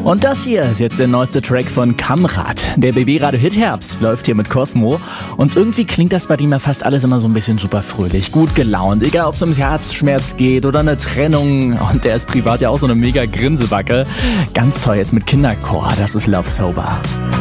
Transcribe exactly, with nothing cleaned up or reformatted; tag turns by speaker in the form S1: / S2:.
S1: Und das hier ist jetzt der neueste Track von Kamrat. Der B B-Radio-Hit Herbst läuft hier mit Cosmo. Und irgendwie klingt das bei dem ja fast alles immer so ein bisschen super fröhlich, gut gelaunt. Egal, ob es um Herzschmerz geht oder eine Trennung. Und der ist privat ja auch so eine mega Grinsebacke. Ganz toll jetzt mit Kinderchor. Das ist Love Sober.